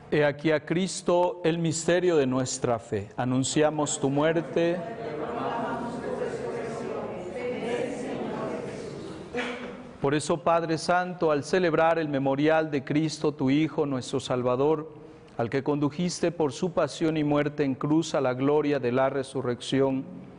He aquí a Cristo, el misterio de nuestra fe. Anunciamos tu muerte. Por eso, Padre Santo, al celebrar el memorial de Cristo, tu Hijo, nuestro Salvador, al que condujiste por su pasión y muerte en cruz a la gloria de la resurrección,